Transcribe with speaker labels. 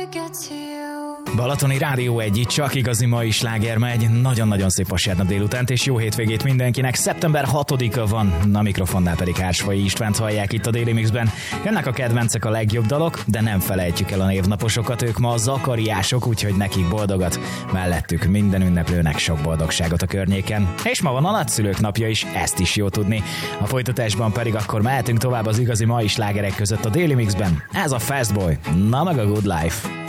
Speaker 1: Balatoni Rádió 1, csak igazi mai sláger megy. Nagyon-nagyon szép vasárnap délutánt és jó hétvégét mindenkinek. Szeptember 6-a van, a mikrofonnál pedig Hársfai Istvánt hallják itt a Daily Mixben. Jönnek a kedvencek, a legjobb dalok, de nem felejtjük el a névnaposokat, ők ma a zakariások, úgyhogy nekik boldogat. Mellettük minden ünneplőnek sok boldogságot a környéken. És ma van a nagyszülők napja is, ezt is jó tudni. A folytatásban pedig akkor mehetünk tovább az igazi mai slágerek között a Daily Mixben. Ez a Fast Boy, na meg a Good Life.